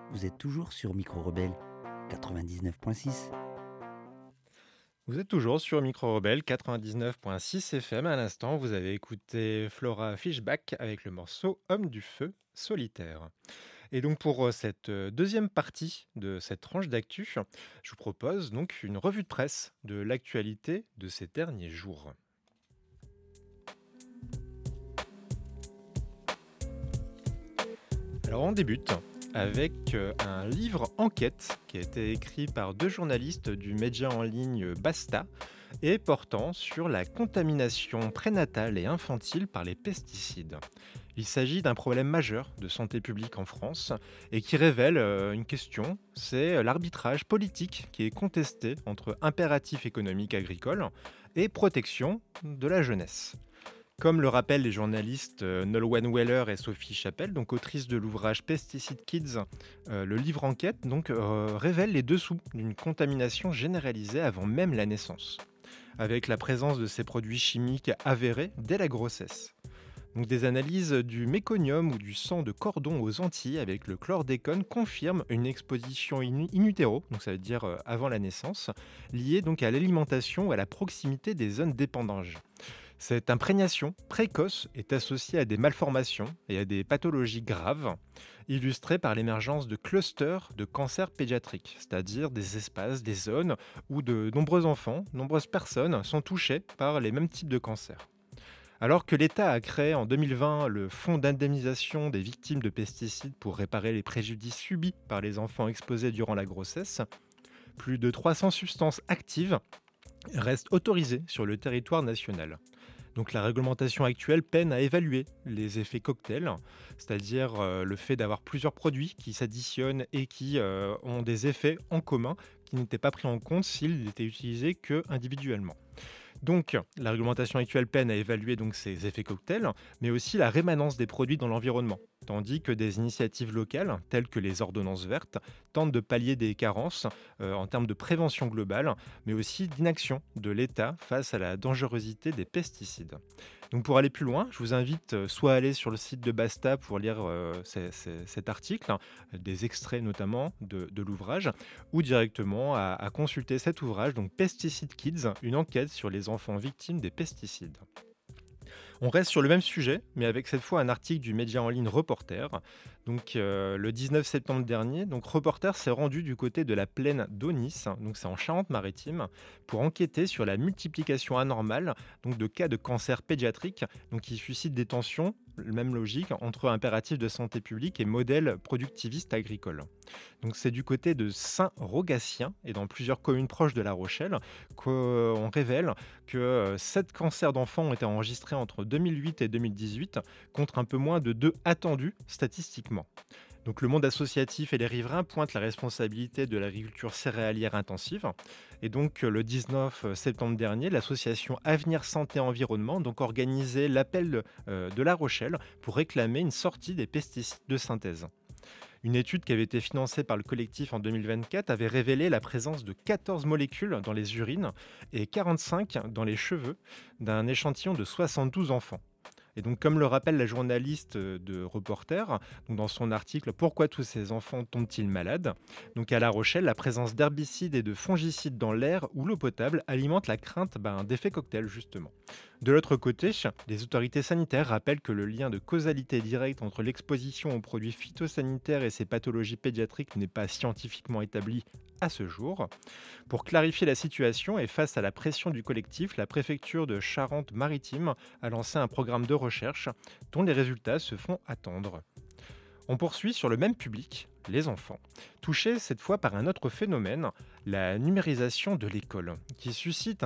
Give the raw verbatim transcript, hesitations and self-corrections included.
Vous êtes toujours sur Micro Rebelle quatre-vingt-dix-neuf point six. Vous êtes toujours sur Micro Rebelle quatre-vingt-dix-neuf point six F M. À l'instant, vous avez écouté Flora Fishback avec le morceau Homme du Feu solitaire. Et donc pour euh, cette euh, deuxième partie de cette tranche d'actu, je vous propose donc une revue de presse de l'actualité de ces derniers jours. Alors on débute avec euh, un livre enquête qui a été écrit par deux journalistes du média en ligne Basta et portant sur la contamination prénatale et infantile par les pesticides. Il s'agit d'un problème majeur de santé publique en France et qui révèle euh, une question, c'est l'arbitrage politique qui est contesté entre impératifs économiques agricoles et protection de la jeunesse. Comme le rappellent les journalistes euh, Nolwenn Weller et Sophie Chapelle, donc autrices de l'ouvrage Pesticide Kids, euh, le livre enquête donc, euh, révèle les dessous d'une contamination généralisée avant même la naissance, avec la présence de ces produits chimiques avérés dès la grossesse. Donc des analyses du méconium ou du sang de cordon aux Antilles avec le chlordécone confirment une exposition in, in utero, donc ça veut dire euh, avant la naissance, liée donc à l'alimentation ou à la proximité des zones d'épandange. Cette imprégnation précoce est associée à des malformations et à des pathologies graves, illustrées par l'émergence de clusters de cancers pédiatriques, c'est-à-dire des espaces, des zones où de nombreux enfants, nombreuses personnes sont touchées par les mêmes types de cancers. Alors que l'État a créé en deux mille vingt le Fonds d'indemnisation des victimes de pesticides pour réparer les préjudices subis par les enfants exposés durant la grossesse, plus de trois cents substances actives restent autorisées sur le territoire national. Donc la réglementation actuelle peine à évaluer les effets cocktails, c'est-à-dire euh, le fait d'avoir plusieurs produits qui s'additionnent et qui euh, ont des effets en commun qui n'étaient pas pris en compte s'ils n'étaient utilisés que individuellement. Donc, la réglementation actuelle peine à évaluer donc ces effets cocktails, mais aussi la rémanence des produits dans l'environnement, tandis que des initiatives locales, telles que les ordonnances vertes, tentent de pallier des carences euh, en termes de prévention globale, mais aussi d'inaction de l'État face à la dangerosité des pesticides. Donc, pour aller plus loin, je vous invite euh, soit à aller sur le site de Basta pour lire euh, ces- ces- cet article, hein, des extraits notamment de, de l'ouvrage, ou directement à, à consulter cet ouvrage, donc Pesticide Kids, une enquête sur les enfants victimes des pesticides. On reste sur le même sujet, mais avec cette fois un article du média en ligne Reporter. Donc, euh, le dix-neuf septembre dernier, donc Reporter s'est rendu du côté de la plaine d'Aunis, donc c'est en Charente-Maritime, pour enquêter sur la multiplication anormale donc de cas de cancer pédiatrique, donc qui suscite des tensions, même logique, entre impératifs de santé publique et modèles productivistes agricoles. Donc c'est du côté de Saint-Rogatien et dans plusieurs communes proches de La Rochelle qu'on révèle que euh, sept cancers d'enfants ont été enregistrés entre deux mille huit et deux mille dix-huit, contre un peu moins de deux attendus statistiquement. Donc le monde associatif et les riverains pointent la responsabilité de l'agriculture céréalière intensive. Et donc euh, le dix-neuf septembre dernier, l'association Avenir Santé Environnement donc organisait l'appel euh, de La Rochelle pour réclamer une sortie des pesticides de synthèse. Une étude qui avait été financée par le collectif en deux mille vingt-quatre avait révélé la présence de quatorze molécules dans les urines et quarante-cinq dans les cheveux d'un échantillon de soixante-douze enfants. Et donc, comme le rappelle la journaliste de Reporter, donc dans son article Pourquoi tous ces enfants tombent-ils malades, donc à La Rochelle, la présence d'herbicides et de fongicides dans l'air ou l'eau potable alimente la crainte ben, d'effets cocktail, justement. De l'autre côté, les autorités sanitaires rappellent que le lien de causalité directe entre l'exposition aux produits phytosanitaires et ces pathologies pédiatriques n'est pas scientifiquement établi à ce jour. Pour clarifier la situation et face à la pression du collectif, la préfecture de Charente-Maritime a lancé un programme de recherche dont les résultats se font attendre. On poursuit sur le même public, les enfants, touchés cette fois par un autre phénomène, la numérisation de l'école, qui suscite